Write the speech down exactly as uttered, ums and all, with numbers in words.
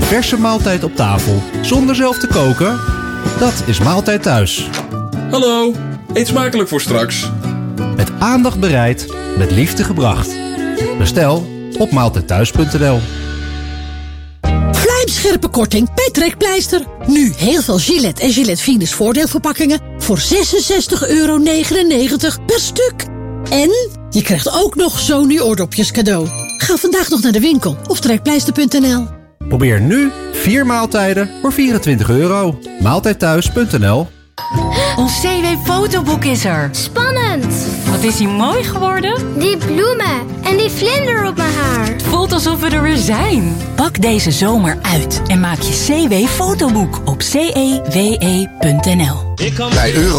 verse maaltijd op tafel zonder zelf te koken? Dat is Maaltijd Thuis. Hallo, eet smakelijk voor straks. Met aandacht bereid, met liefde gebracht. Bestel op maaltijdthuis punt n l. Vlijmscherpe korting bij Trekpleister. Nu heel veel Gillette en Gillette Venus voordeelverpakkingen voor zesenzestig euro negenennegentig per stuk. En je krijgt ook nog Sony oordopjes cadeau. Ga vandaag nog naar de winkel of trekpleister punt n l. Probeer nu vier maaltijden voor vierentwintig euro. maaltijdthuis punt n l. Ons C W-fotoboek is er. Spannend! Wat is die mooi geworden? Die bloemen en die vlinder op mijn haar. Het voelt alsof we er weer zijn. Pak deze zomer uit en maak je C W-fotoboek op c e w e punt n l. Bij Euro